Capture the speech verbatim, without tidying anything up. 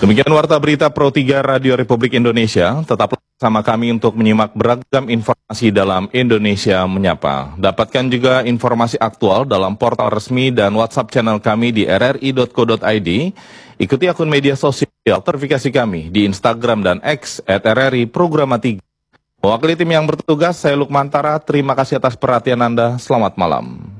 Demikian Warta Berita Pro tiga Radio Republik Indonesia. Tetaplah bersama kami untuk menyimak beragam informasi dalam Indonesia Menyapa. Dapatkan juga informasi aktual dalam portal resmi dan WhatsApp channel kami di r r i dot co dot i d. Ikuti akun media sosial verifikasi kami di Instagram dan X at r r i programa tiga. Mewakili tim yang bertugas, saya Lukmantara. Terima kasih atas perhatian Anda. Selamat malam.